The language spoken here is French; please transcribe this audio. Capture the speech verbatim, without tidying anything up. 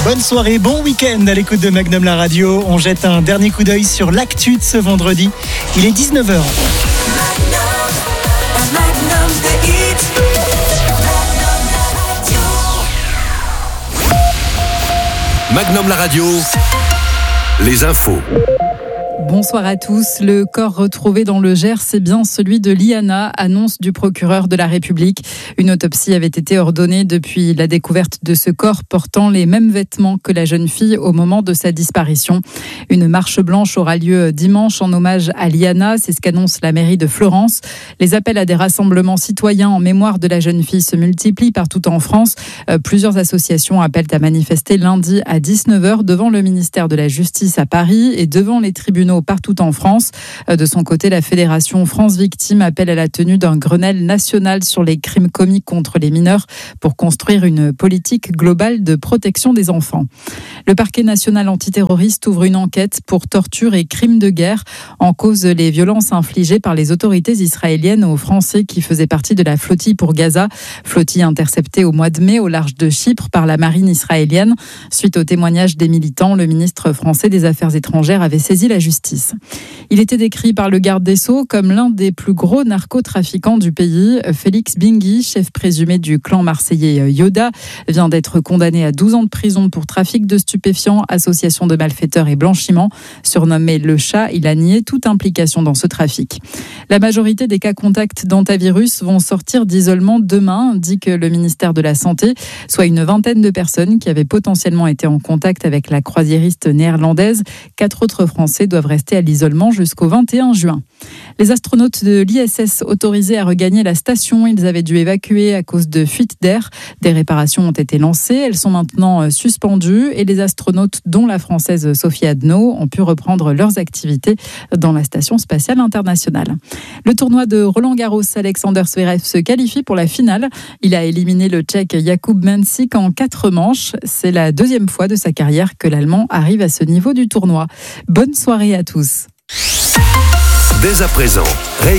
Bonne soirée, bon week-end à l'écoute de Magnum la radio. On jette un dernier coup d'œil sur l'actu de ce vendredi. Il est dix-neuf heures. Magnum la radio, les infos. Bonsoir à tous. Le corps retrouvé dans le Gers, c'est bien celui de Liana, annonce du procureur de la République. Une autopsie avait été ordonnée depuis la découverte de ce corps portant les mêmes vêtements que la jeune fille au moment de sa disparition. Une marche blanche aura lieu dimanche en hommage à Liana, c'est ce qu'annonce la mairie de Florence. Les appels à des rassemblements citoyens en mémoire de la jeune fille se multiplient partout en France. Euh, plusieurs associations appellent à manifester lundi à dix-neuf heures devant le ministère de la Justice à Paris et devant les tribunaux partout en France. De son côté, la Fédération France Victimes appelle à la tenue d'un Grenelle national sur les crimes commis contre les mineurs pour construire une politique globale de protection des enfants. Le parquet national antiterroriste ouvre une enquête pour torture et crimes de guerre en cause les violences infligées par les autorités israéliennes aux Français qui faisaient partie de la flottille pour Gaza. Flottille interceptée au mois de mai au large de Chypre par la marine israélienne. Suite au témoignage des militants, le ministre français des Affaires étrangères avait saisi la justice. Il était décrit par le garde des Sceaux comme l'un des plus gros narcotrafiquants du pays. Félix Bingui, chef présumé du clan marseillais Yoda, vient d'être condamné à douze ans de prison pour trafic de stupéfiants, association de malfaiteurs et blanchiment. Surnommé le chat, il a nié toute implication dans ce trafic. La majorité des cas contacts d'antivirus vont sortir d'isolement demain, dit que le ministère de la Santé, soit une vingtaine de personnes qui avaient potentiellement été en contact avec la croisiériste néerlandaise. Quatre autres Français doivent rester à l'isolement jusqu'au vingt et un juin. Les astronautes de l'I S S autorisés à regagner la station, ils avaient dû évacuer à cause de fuites d'air. Des réparations ont été lancées, elles sont maintenant suspendues et les astronautes, dont la française Sophie Adno, ont pu reprendre leurs activités dans la station spatiale internationale. Le tournoi de Roland-Garros, Alexander Zverev se qualifie pour la finale. Il a éliminé le Tchèque Jakub Mensik en quatre manches. C'est la deuxième fois de sa carrière que l'Allemand arrive à ce niveau du tournoi. Bonne soirée à tous. Dès à présent,